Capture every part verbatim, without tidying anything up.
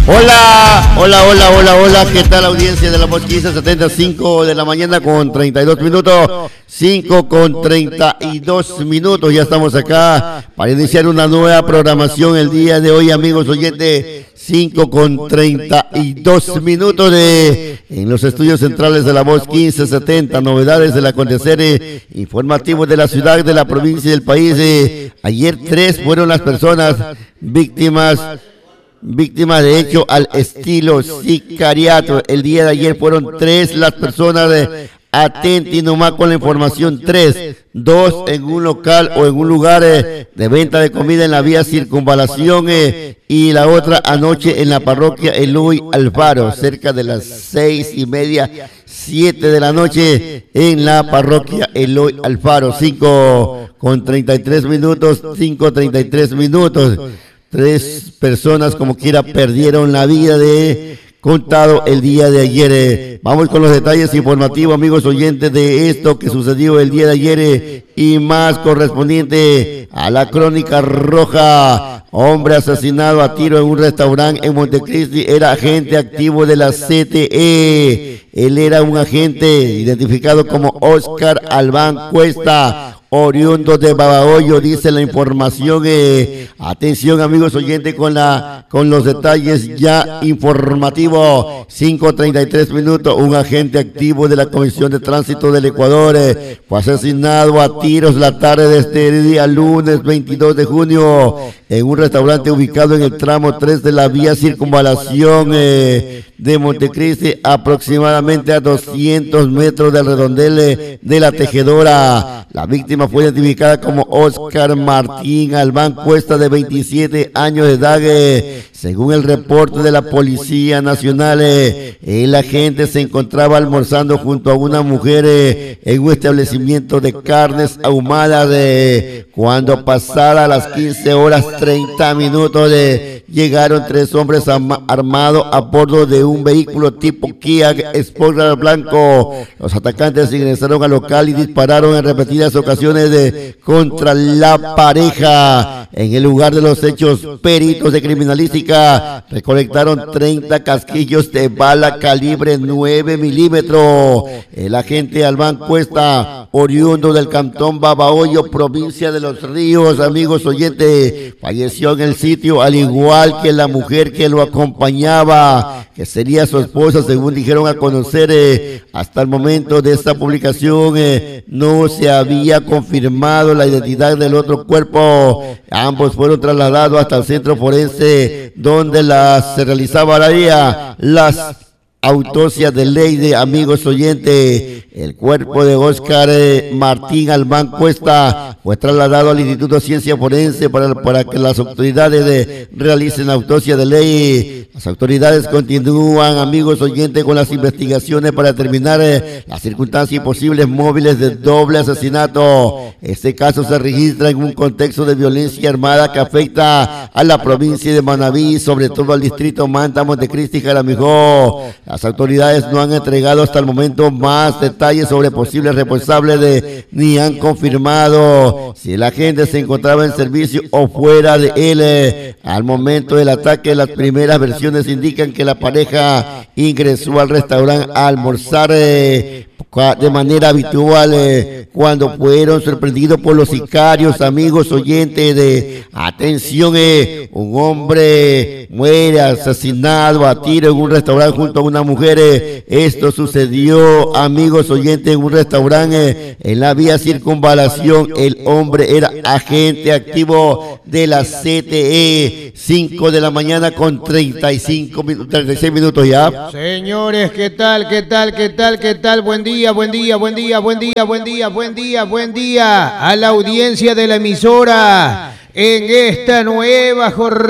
Hola, hola, hola, hola, hola, ¿qué tal audiencia de la Voz quince setenta y cinco de la mañana con treinta y dos minutos, cinco con treinta y dos minutos, ya estamos acá para iniciar una nueva programación el día de hoy, amigos oyentes, cinco con treinta y dos minutos de, en los estudios centrales de la Voz quince setenta, novedades del acontecer eh, informativos de la ciudad, de la provincia y del país. Eh, ayer tres fueron las personas víctimas Víctimas de hecho al estilo sicariato. El día de ayer fueron tres las personas de atenti nomás con la información, tres, dos en un local o en un lugar eh, de venta de comida en la vía Circunvalación eh, y la otra anoche en la parroquia Eloy Alfaro, cerca de las seis y media, siete de la noche en la parroquia Eloy Alfaro, cinco con treinta y tres minutos, cinco treinta y tres minutos. Tres personas como quiera perdieron la vida de contado el día de ayer. Eh. Vamos con los detalles informativos, amigos oyentes, de esto que sucedió el día de ayer eh, y más correspondiente a la crónica roja. Hombre asesinado a tiro en un restaurante en Montecristi, era agente activo de la C T E. Él era un agente identificado como Oscar Albán Cuesta, oriundo de Babahoyo, dice la información. Eh, atención, amigos oyentes, con la con los detalles ya informativos. cinco treinta y tres minutos, un agente activo de la Comisión de Tránsito del Ecuador eh, fue asesinado a tiros la tarde de este día, lunes veintidós de junio, en un restaurante ubicado en el tramo tres de la vía Circunvalación eh, de Montecristi, aproximadamente a doscientos metros del redondel eh, de la Tejedora. La víctima fue identificada como Oscar Martín Albán Cuesta, de veintisiete años de edad. Eh, según el reporte de la Policía Nacional, eh, el agente se encontraba almorzando junto a una mujer eh, en un establecimiento de carnes ahumadas. Eh, cuando pasara las quince horas treinta minutos, eh, llegaron tres hombres armados a bordo de un vehículo tipo Kia Sport blanco. Los atacantes ingresaron al local y dispararon en repetidas ocasiones de, contra la pareja. En el lugar de los hechos, peritos de criminalística recolectaron treinta casquillos de bala calibre nueve milímetros. El agente Albán Cuesta, oriundo del cantón Babahoyo, provincia de Los Ríos, amigos oyentes, falleció en el sitio, al igual que la mujer que lo acompañaba, que sería su esposa, según dijeron a conocer. Eh, hasta el momento de esta publicación eh, no se había confirmado la identidad del otro cuerpo. Ambos fueron trasladados hasta el centro forense, donde las, se realizaba la día las autopsia de ley, de amigos oyentes. El cuerpo de Oscar eh, Martín Albán Cuesta fue trasladado al Instituto de Ciencia Forense para, para que las autoridades de, realicen la autopsia de ley. Las autoridades continúan, amigos oyentes, con las investigaciones para determinar eh, las circunstancias y posibles móviles de doble asesinato. Este caso se registra en un contexto de violencia armada que afecta a la provincia de Manabí, sobre todo al distrito Manta, Montecristi y Jaramillo. Las autoridades no han entregado hasta el momento más detalles sobre posibles responsables de, ni han confirmado si el agente se encontraba en servicio o fuera de él. Eh, al momento del ataque, las primeras versiones indican que la pareja ingresó al restaurante a almorzar eh, de manera habitual eh, cuando fueron sorprendidos por los sicarios, amigos oyentes de atención. Eh, un hombre muere asesinado a tiro en un restaurante junto a una mujer. Eh, esto sucedió, amigos oyentes, en un restaurante eh, en la vía Circunvalación. El hombre era agente activo de la C T E. cinco de la mañana con treinta y cinco minutos, treinta y seis minutos ya. Señores, ¿qué tal? ¿Qué tal? ¿Qué tal? ¿Qué tal? Buen día, buen día, buen día, buen día, buen día, buen día, buen día a la audiencia de la emisora en esta nueva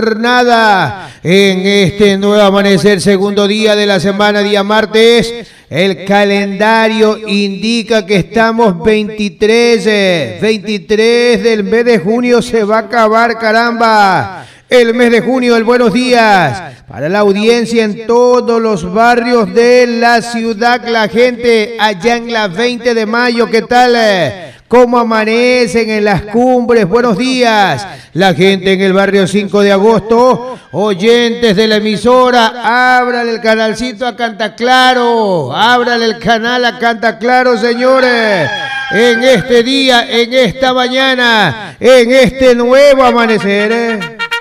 jornada, en este nuevo amanecer, segundo día de la semana, día martes. El calendario indica que estamos veintitrés, veintitrés del mes de junio, se va a acabar, caramba. El mes de junio, el buenos días para la audiencia en todos los barrios de la ciudad, la gente allá en la veinte de mayo, ¿qué tal? ¿Cómo amanecen en las cumbres? Buenos días. La gente en el barrio cinco de agosto, oyentes de la emisora, ábrale el canalcito a Canta Claro, ábrale el canal a Canta Claro, señores. En este día, en esta mañana, en este nuevo amanecer. ¿eh?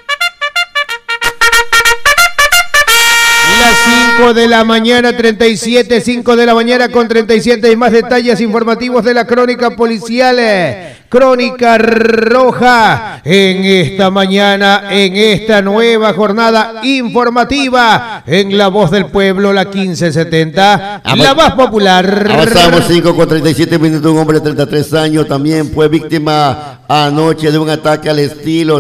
Las cinco de la mañana, treinta y siete, cinco de la mañana con treinta y siete y más detalles informativos de la crónica policial, Crónica Roja, en esta mañana, en esta nueva jornada informativa, en La Voz del Pueblo, la quince setenta, la más popular. Avanzamos cinco con treinta y siete minutos, un hombre de treinta y tres años también fue víctima anoche de un ataque al estilo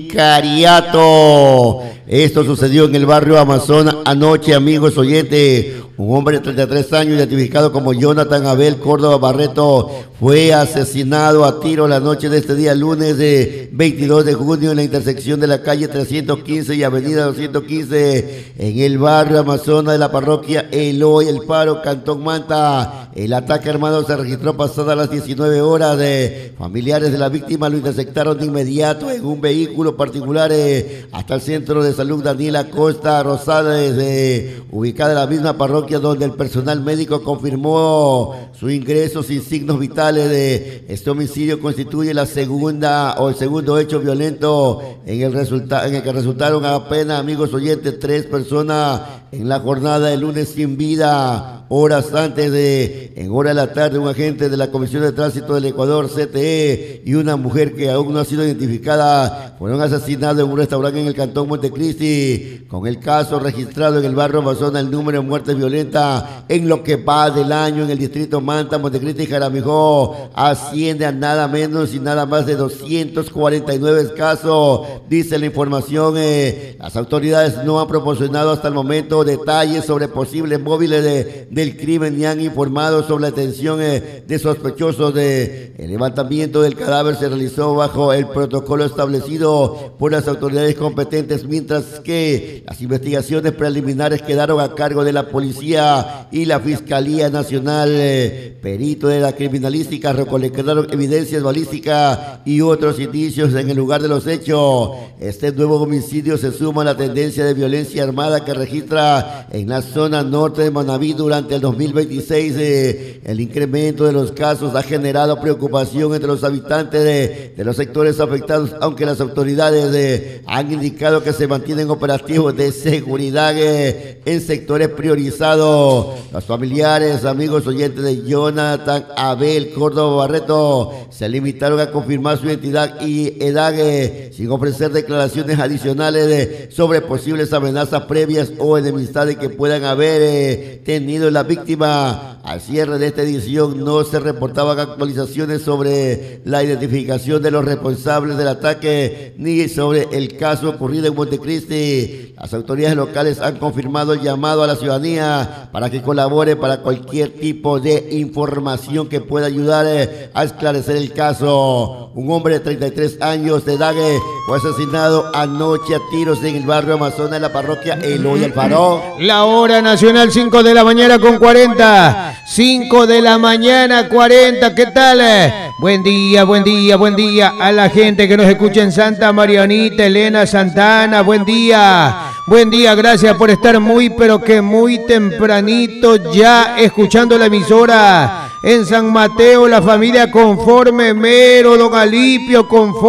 sicariato. Esto sucedió en el barrio Amazonas anoche, amigos oyentes. Un hombre de treinta y tres años, identificado como Jonathan Abel Córdoba Barreto, fue asesinado a tiro la noche de este día, lunes de veintidós de junio, en la intersección de la calle trescientos quince y avenida doscientos quince, en el barrio Amazonas de la parroquia Eloy El Paro, Cantón Manta. El ataque armado se registró pasadas las diecinueve horas. De familiares de la víctima lo interceptaron de inmediato en un vehículo particular eh, hasta el centro de salud Daniela Costa Rosales, eh, ubicada en la misma parroquia, donde el personal médico confirmó su ingreso sin signos vitales. De este homicidio constituye la segunda o el segundo hecho violento en el, resulta, en el que resultaron apenas, amigos oyentes, tres personas en la jornada del lunes sin vida. Horas antes de, en hora de la tarde, un agente de la Comisión de Tránsito del Ecuador, C T E, y una mujer que aún no ha sido identificada fueron asesinados en un restaurante en el Cantón Montecristi. Con el caso registrado en el barrio Amazonas, el número de muertes violentas en lo que va del año en el distrito Manta, Montecristi y Jaramillo asciende a nada menos y nada más de doscientos cuarenta y nueve casos, dice la información. Eh, las autoridades no han proporcionado hasta el momento detalles sobre posibles móviles de, del crimen ni han informado sobre la detención eh, de sospechosos. De, el levantamiento del cadáver se realizó bajo el protocolo establecido por las autoridades competentes, mientras que las investigaciones preliminares quedaron a cargo de la policía y la Fiscalía Nacional. Eh, perito de la criminalística recolectaron evidencias balísticas y otros indicios en el lugar de los hechos. Este nuevo homicidio se suma a la tendencia de violencia armada que registra en la zona norte de Manaví durante el dos mil veintiséis. Eh, el incremento de los casos ha generado preocupación entre los habitantes de, de los sectores afectados, aunque las autoridades eh, han indicado que se mantienen operativos de seguridad eh, en sectores priorizados. Los familiares, amigos oyentes de Jonathan Abel Córdoba Barreto se limitaron a confirmar su identidad y edad eh, sin ofrecer declaraciones adicionales eh, sobre posibles amenazas previas o enemistades que puedan haber eh, tenido la víctima. Al cierre de esta edición no se reportaban actualizaciones sobre la identificación de los responsables del ataque ni sobre el caso ocurrido en Montecristi. Las autoridades locales han confirmado el llamado a la ciudadanía para que colabore para cualquier tipo de información que pueda ayudar eh, a esclarecer el caso. Un hombre de treinta y tres años de edad eh, fue asesinado anoche a tiros en el barrio Amazonas de la parroquia Eloy El Paro. La hora nacional, cinco de la mañana con cuarenta. cinco de la mañana, cuarenta. ¿Qué tal? Buen día, buen día, buen día a la gente que nos escucha en Santa Marianita, Elena Santana. Buen día, buen día. Gracias por estar muy, pero que muy tempranito ya escuchando la emisora. En San Mateo, la familia Conforme Mero, don Alipio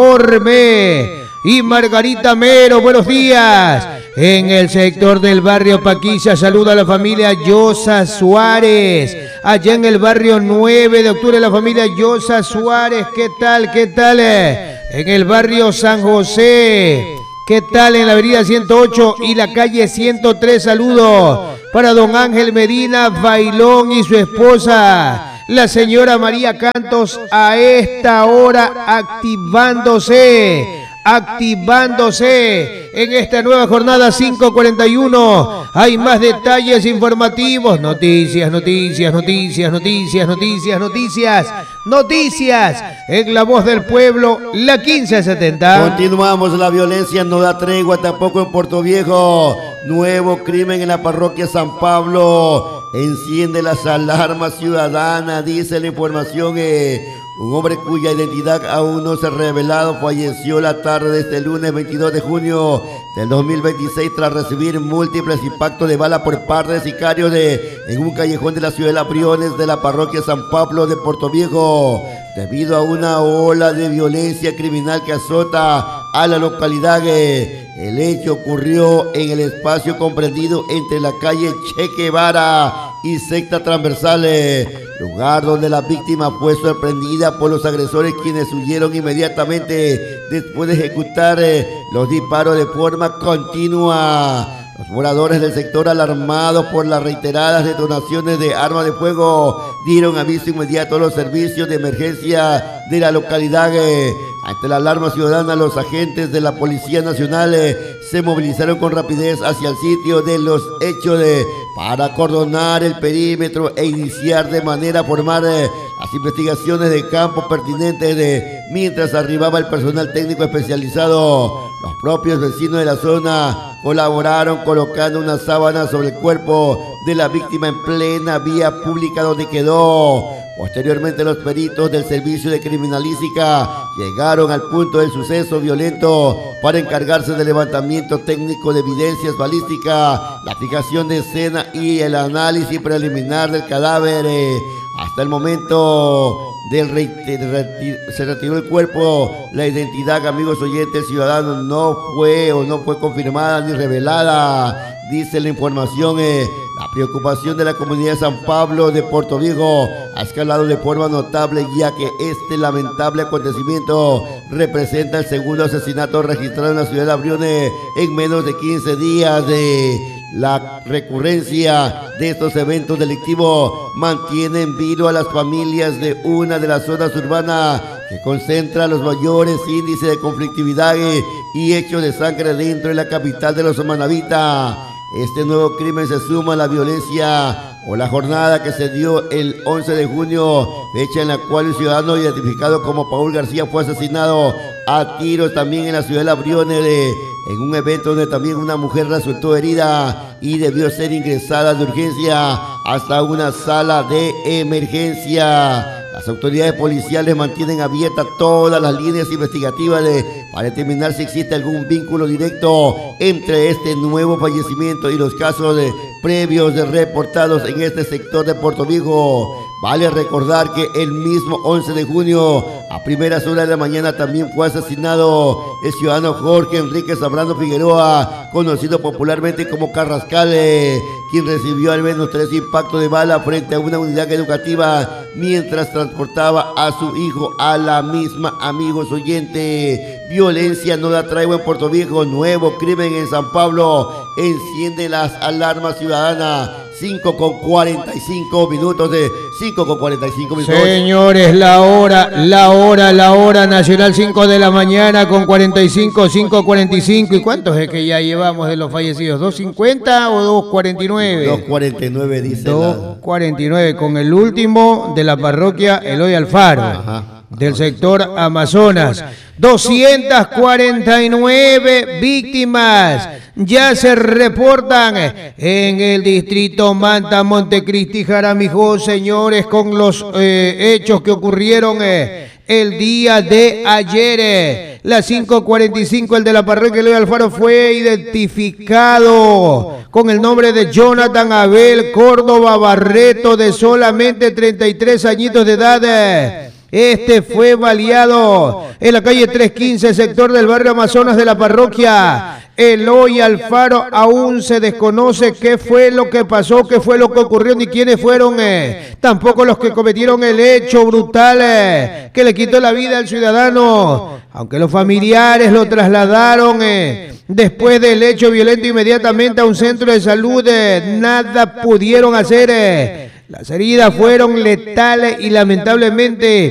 Conforme y Margarita Mero, buenos días. En el sector del barrio Paquilla, saluda a la familia Yosa Suárez. Allá en el barrio nueve de octubre, la familia Yosa Suárez. ¿Qué tal? ¿Qué tal? En el barrio San José. ¿Qué tal? En la avenida ciento ocho y la calle ciento tres, saludos para don Ángel Medina Bailón y su esposa, la señora María Cantos, a esta hora activándose, activándose en esta nueva jornada cinco cuarenta y uno. Hay más detalles informativos, noticias, noticias, noticias, noticias, noticias, noticias, noticias en La Voz del Pueblo, la quince setenta. Continuamos, la violencia no da tregua tampoco en Puerto Viejo. Nuevo crimen en la parroquia San Pablo. Enciende las alarmas ciudadanas, dice la información. Eh, Un hombre cuya identidad aún no se ha revelado falleció la tarde de este lunes veintidós de junio del dos mil veintiséis tras recibir múltiples impactos de bala por parte de sicarios de, en un callejón de la ciudad de Las Briones de la parroquia San Pablo de Portoviejo, debido a una ola de violencia criminal que azota a la localidad. El hecho ocurrió en el espacio comprendido entre la calle Che Guevara y Sexta Transversal, lugar donde la víctima fue sorprendida por los agresores, quienes huyeron inmediatamente después de ejecutar los disparos de forma continua. Los moradores del sector, alarmados por las reiteradas detonaciones de armas de fuego, dieron aviso inmediato a los servicios de emergencia de la localidad. Ante la alarma ciudadana, los agentes de la Policía Nacional eh, se movilizaron con rapidez hacia el sitio de los hechos de, para acordonar el perímetro e iniciar de manera formal eh, las investigaciones de campo pertinentes. De, mientras arribaba el personal técnico especializado, los propios vecinos de la zona colaboraron colocando una sábana sobre el cuerpo de la víctima en plena vía pública, donde quedó. Posteriormente, los peritos del Servicio de Criminalística llegaron al punto del suceso violento para encargarse del levantamiento técnico de evidencias balísticas, la fijación de escena y el análisis preliminar del cadáver. Hasta el momento del reti se retiró el cuerpo. La identidad, amigos oyentes ciudadanos, no fue o no fue confirmada ni revelada, dice la información. Eh, La preocupación de la comunidad de San Pablo de Portoviejo ha escalado de forma notable, ya que este lamentable acontecimiento representa el segundo asesinato registrado en la ciudad de Las Briones en menos de quince días. De la recurrencia de estos eventos delictivos mantiene en vilo a las familias de una de las zonas urbanas que concentra los mayores índices de conflictividad y hechos de sangre dentro de la capital de los manavitas. Este nuevo crimen se suma a la violencia o la jornada que se dio el once de junio, fecha en la cual un ciudadano identificado como Paul García fue asesinado a tiros también en la ciudad de Las Briones, en un evento donde también una mujer resultó herida y debió ser ingresada de urgencia hasta una sala de emergencia. Las autoridades policiales mantienen abiertas todas las líneas investigativas de, para determinar si existe algún vínculo directo entre este nuevo fallecimiento y los casos de, previos de reportados en este sector de Portoviejo. Vale recordar que el mismo once de junio, a primeras horas de la mañana, también fue asesinado el ciudadano Jorge Enrique Zambrano Figueroa, conocido popularmente como Carrascal, quien recibió al menos tres impactos de bala frente a una unidad educativa mientras transportaba a su hijo a la misma. Amigos oyentes, violencia no da tregua en Portoviejo, nuevo crimen en San Pablo enciende las alarmas ciudadanas. cinco con cuarenta y cinco minutos de cinco con cuarenta y cinco minutos. Señores, la hora, la hora, la hora nacional, cinco de la mañana con cuarenta y cinco, cinco cuarenta y cinco. ¿Y cuántos es que ya llevamos de los fallecidos? ¿dos cincuenta o dos cuarenta y nueve? dos cuarenta y nueve dice. dos cuarenta y nueve con el último de la parroquia Eloy Alfaro. Ajá. Del sector Amazonas. doscientas cuarenta y nueve víctimas ya se reportan en el distrito Manta, Montecristi, Jaramijó, señores, con los eh, hechos que ocurrieron eh, el día de ayer. Eh. Las cinco cuarenta y cinco, el de la parroquia Eloy Alfaro fue identificado con el nombre de Jonathan Abel Córdoba Barreto, de solamente treinta y tres añitos de edad. Eh. Este fue baleado en la calle trescientos quince, sector del barrio Amazonas de la parroquia Eloy Alfaro. Aún se desconoce qué fue lo que pasó, qué fue lo que ocurrió, ni quiénes fueron. Eh. Tampoco los que cometieron el hecho brutal eh, que le quitó la vida al ciudadano. Aunque los familiares lo trasladaron eh, después del hecho violento inmediatamente a un centro de salud, eh, nada pudieron hacer. Eh. Las heridas fueron letales y lamentablemente